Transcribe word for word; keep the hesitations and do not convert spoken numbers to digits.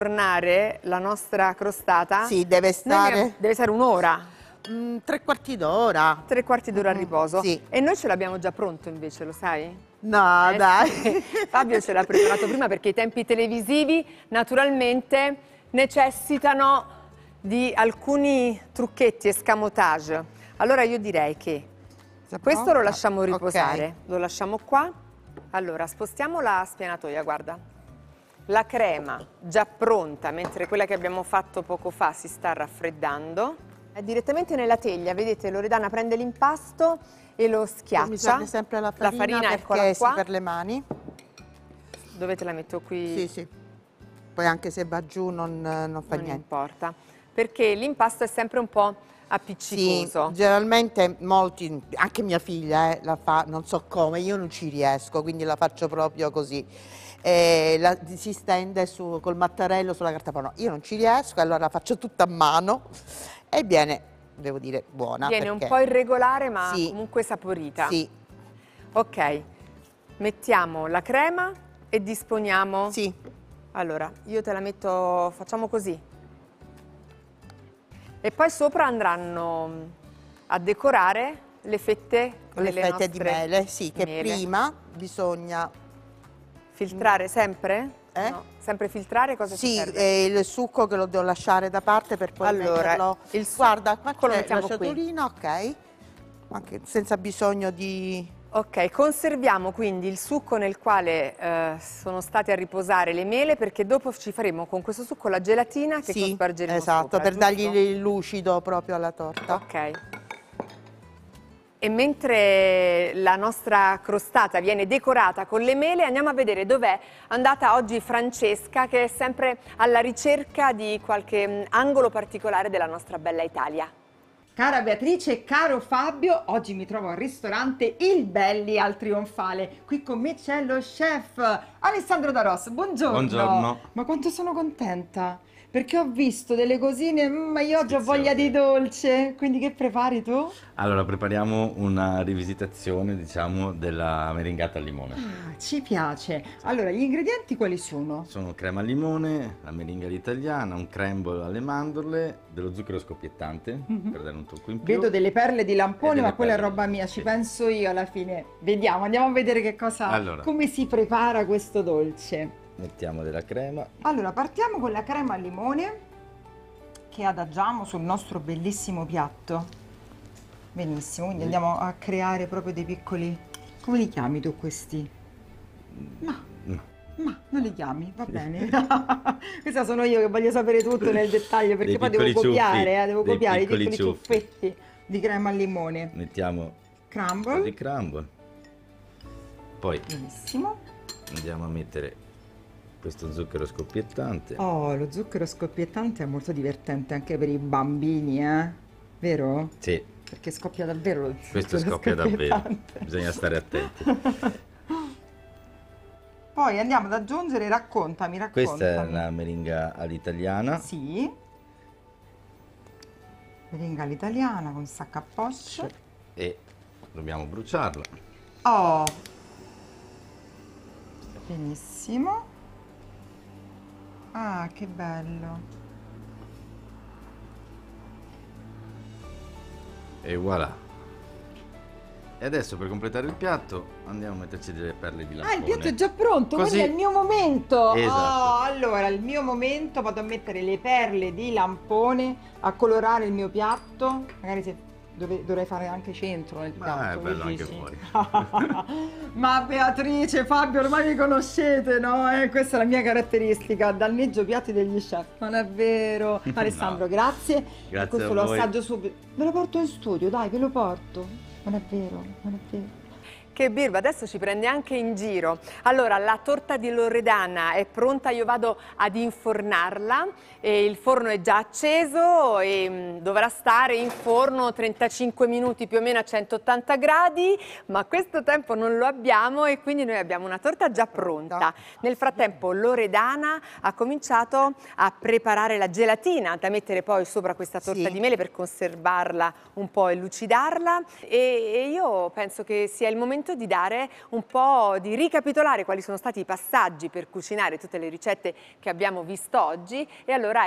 Tornare la nostra crostata. Sì, deve stare... Deve stare un'ora. Mm, tre quarti d'ora. Tre quarti d'ora a Mm, riposo. sì. E noi ce l'abbiamo già pronto invece, lo sai? No, Eh, dai. sì. Fabio ce l'ha preparato prima perché i tempi televisivi naturalmente necessitano di alcuni trucchetti, escamotage. Allora io direi che questo lo lasciamo riposare, Ok. lo lasciamo qua. Allora spostiamo la spianatoia, guarda. La crema già pronta, mentre quella che abbiamo fatto poco fa si sta raffreddando. È direttamente nella teglia, vedete, Loredana prende l'impasto e lo schiaccia. Mi serve sempre la farina, la farina eccola perché qua. sì, per le mani. Dove te la metto qui? Sì, sì. Poi anche se va giù non, non fa Non niente. importa, perché l'impasto è sempre un po' appiccicoso. Sì, generalmente molti, anche mia figlia eh, la fa, non so come, io non ci riesco, quindi la faccio proprio così. E la, si stende su, col mattarello sulla carta forno. Io non ci riesco, allora la faccio tutta a mano e viene, devo dire, buona. Viene perché... un po' irregolare, ma sì, comunque saporita. Sì. Ok, mettiamo la crema e disponiamo. Sì. Allora, io te la metto, facciamo così. E poi sopra andranno a decorare le fette Con le fette di mele, sì, che mele. prima bisogna... Filtrare sempre? Eh? No. Sempre filtrare cosa sì, ci serve? eh, il succo che lo devo lasciare da parte per poi allora, metterlo... il Guarda, qua lo c'è mettiamo la ciotolina, ok. Anche senza bisogno di... Ok, conserviamo quindi il succo nel quale eh, sono state a riposare le mele, perché dopo ci faremo con questo succo la gelatina che sì, cospargeremo esatto, sopra, per giusto? dargli il lucido proprio alla torta. Ok. E mentre la nostra crostata viene decorata con le mele, andiamo a vedere dov'è andata oggi Francesca, che è sempre alla ricerca di qualche mh, angolo particolare della nostra bella Italia. Cara Beatrice e caro Fabio, oggi mi trovo al ristorante Il Belli al Trionfale. Qui con me c'è lo chef Alessandro Daros. Buongiorno. Buongiorno. Ma quanto sono contenta, perché ho visto delle cosine, mm, ma io oggi ho voglia di dolce. Quindi che prepari tu? Allora, prepariamo una rivisitazione, diciamo, della meringata al limone. Ah, ci piace. Allora, gli ingredienti quali sono? Sono crema al limone, la meringa all'italiana, un crumble alle mandorle, dello zucchero scoppiettante, per dare un tocco in più. Vedo delle perle di lampone, delle ma quella è perle, roba mia, sì. ci penso io alla fine. Vediamo, andiamo a vedere che cosa, Allora. come si prepara questo dolce. Mettiamo della crema. Allora, partiamo con la crema al limone che adagiamo sul nostro bellissimo piatto. Benissimo, quindi andiamo a creare proprio dei piccoli... Come li chiami tu questi? Ma, No. ma non li chiami, va bene. Questa sono io che voglio sapere tutto nel dettaglio, perché Dei poi devo piccoli copiare, ciuffi, eh, devo dei copiare i piccoli piccoli ciuffi. ciuffetti di crema al limone. Mettiamo un po' Crumble. di crumble. Poi Benissimo. andiamo a mettere questo zucchero scoppiettante. Oh, lo zucchero scoppiettante è molto divertente anche per i bambini, eh? Vero? Sì, Perché scoppia davvero lo zucchero questo scoppia davvero, scoppiettante. bisogna stare attenti. Poi andiamo ad aggiungere, raccontami, raccontami. Questa è la meringa all'italiana. Sì. Meringa all'italiana con sacca a poche. E dobbiamo bruciarla. Oh. Benissimo. Ah, che bello. E voilà. E adesso per completare il piatto andiamo a metterci delle perle di lampone. Ah, il piatto è già pronto, Così. quindi è il mio momento. Esatto. Oh, allora, il mio momento, vado a mettere le perle di lampone a colorare il mio piatto. Magari se dove, dovrei fare anche centro nel Ma piatto. è bello che anche dici? fuori. Ma Beatrice, Fabio, ormai mi conoscete, no? Eh, questa è la mia caratteristica, danneggio piatti degli chef. Non è vero? Alessandro, No. grazie. Grazie Questo a lo voi. assaggio subito. Ve lo porto in studio, dai, ve lo porto. Non è vero, non è vero. Che birba, adesso ci prende anche in giro. Allora, la torta di Loredana è pronta, io vado ad infornarla. E il forno è già acceso e mh, dovrà stare in forno trentacinque minuti più o meno a centottanta gradi, ma questo tempo non lo abbiamo e quindi noi abbiamo una torta già pronta. Nel frattempo Loredana ha cominciato a preparare la gelatina da mettere poi sopra questa torta Sì. di mele per conservarla un po' e lucidarla, e, e io penso che sia il momento momento di dare un po', di ricapitolare quali sono stati i passaggi per cucinare tutte le ricette che abbiamo visto oggi, e allora